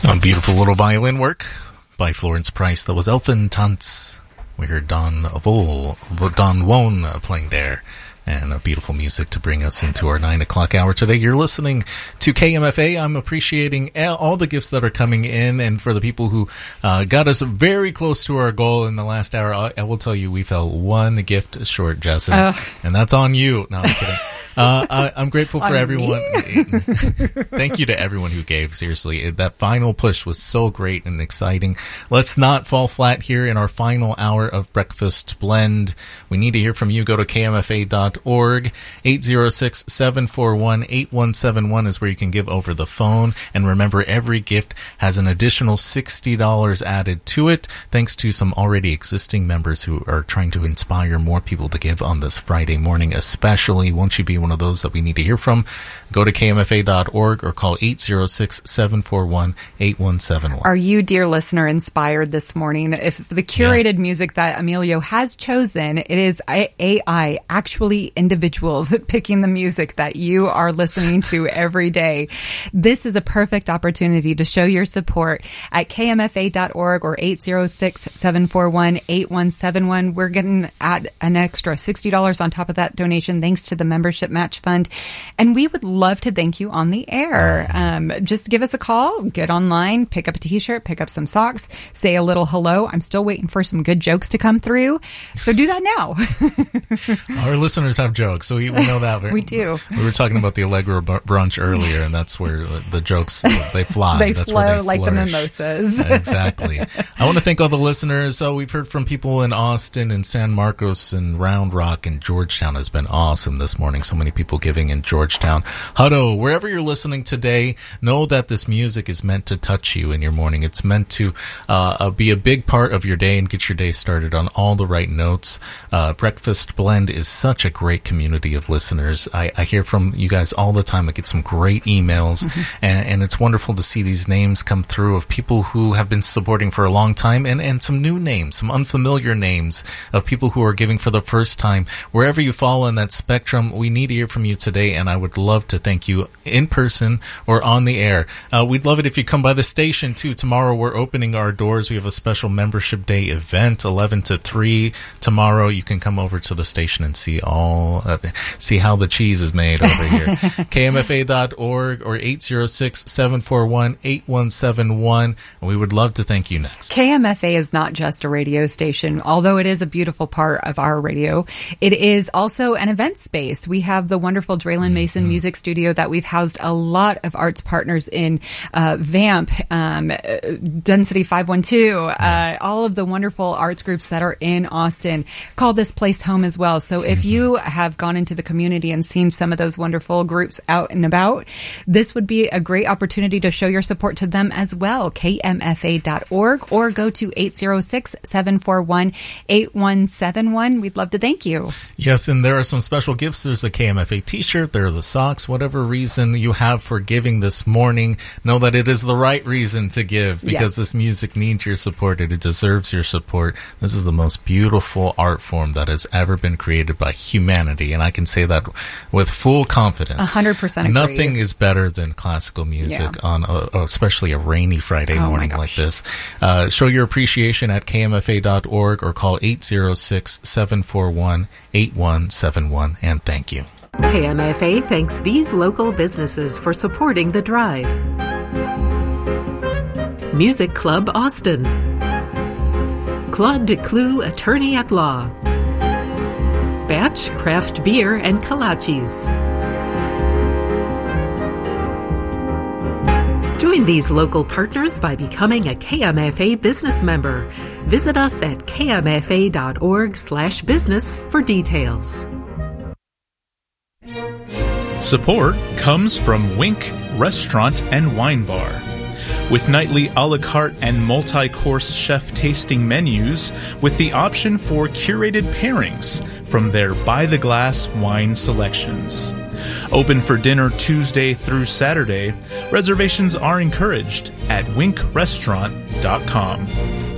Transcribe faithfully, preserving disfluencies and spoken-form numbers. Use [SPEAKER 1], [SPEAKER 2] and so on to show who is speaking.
[SPEAKER 1] A beautiful little violin work by Florence Price. That was Elfin Tanz. We heard Don Vol, Don Won playing there. And a beautiful music to bring us into our nine o'clock hour today. You're listening to K M F A. I'm appreciating all the gifts that are coming in. And for the people who uh, got us very close to our goal in the last hour, I, I will tell you we fell one gift short, Jessin. Uh. And that's on you. No, I'm kidding. Uh, I, I'm grateful for everyone. Thank you to everyone who gave. Seriously, that final push was so great and exciting. Let's not fall flat here in our final hour of Breakfast Blend. We need to hear from you. Go to K M F A dot org. eight zero six, seven four one, eight one seven one is where you can give over the phone. And remember, every gift has an additional sixty dollars added to it, thanks to some already existing members who are trying to inspire more people to give on this Friday morning, especially. Won't you be one of those that we need to hear from? Go to K M F A dot org or call eight zero six, seven four one, eight one seven one.
[SPEAKER 2] Are you, dear listener, inspired this morning? If the curated yeah. music that Emilio has chosen, it is A I, actually individuals picking the music that you are listening to every day. This is a perfect opportunity to show your support at K M F A dot org or eight zero six, seven four one, eight one seven one. We're getting at an extra sixty dollars on top of that donation thanks to the membership match fund. And we would love to thank you on the air. Um, just give us a call, get online, pick up a t-shirt, pick up some socks, say a little hello. I'm still waiting for some good jokes to come through. So do that now.
[SPEAKER 1] Our listeners have jokes, so we, we know that.
[SPEAKER 2] We do.
[SPEAKER 1] We were talking about the Allegro brunch earlier, and that's where the jokes, they fly.
[SPEAKER 2] They
[SPEAKER 1] that's
[SPEAKER 2] flow
[SPEAKER 1] where they
[SPEAKER 2] like
[SPEAKER 1] flourish.
[SPEAKER 2] the mimosas.
[SPEAKER 1] Exactly. I want to thank all the listeners. Uh, we've heard from people in Austin and San Marcos and Round Rock and Georgetown. Has been awesome this morning. So many people giving in Georgetown. Hutto, wherever you're listening today, know that this music is meant to touch you in your morning. It's meant to uh, be a big part of your day and get your day started on all the right notes. Uh, Breakfast Blend is such a great community of listeners. I, I hear from you guys all the time. I get some great emails, mm-hmm. and, and it's wonderful to see these names come through of people who have been supporting for a long time, and, and some new names, some unfamiliar names of people who are giving for the first time. Wherever you fall in that spectrum, we need to hear from you today, and I would love to thank you in person or on the air. Uh, we'd love it if you come by the station, too. Tomorrow we're opening our doors. We have a special membership day event, eleven to three. Tomorrow you can come over to the station and see all, uh, see how the cheese is made over here. K M F A dot org or eight zero six, seven four one, eight one seven one. And we would love to thank you next.
[SPEAKER 2] K M F A is not just a radio station, although it is a beautiful part of our radio. It is also an event space. We have the wonderful Draylen Mason mm-hmm. Music Studio that we've housed a lot of arts partners in. Uh, Vamp, um, Density five one two, uh, all of the wonderful arts groups that are in Austin call this place home as well. So if you have gone into the community and seen some of those wonderful groups out and about, this would be a great opportunity to show your support to them as well. K M F A dot org or go to eight zero six, seven four one, eight one seven one. We'd love to thank you.
[SPEAKER 1] Yes, and there are some special gifts. There's a K M F A t-shirt, there are the socks. Whatever reason you have for giving this morning, know that it is the right reason to give, because yes. this music needs your support. It deserves your support. This is the most beautiful art form that has ever been created by humanity, and I can say that with full confidence.
[SPEAKER 2] one hundred percent agree.
[SPEAKER 1] Nothing is better than classical music yeah. on a, especially a rainy Friday
[SPEAKER 2] oh
[SPEAKER 1] morning like this. Uh, show your appreciation at K M F A dot org or call eight zero six, seven four one, eight one seven one, and thank you.
[SPEAKER 3] K M F A thanks these local businesses for supporting the drive. Music Club Austin, Claude Declue Attorney at Law, Batch Craft Beer and Kolaches. Join these local partners by becoming a K M F A business member. Visit us at K M F A dot org slash business for details.
[SPEAKER 4] Support comes from Wink Restaurant and Wine Bar. With nightly a la carte and multi-course chef tasting menus with the option for curated pairings from their by-the-glass wine selections. Open for dinner Tuesday through Saturday. Reservations are encouraged at wink restaurant dot com.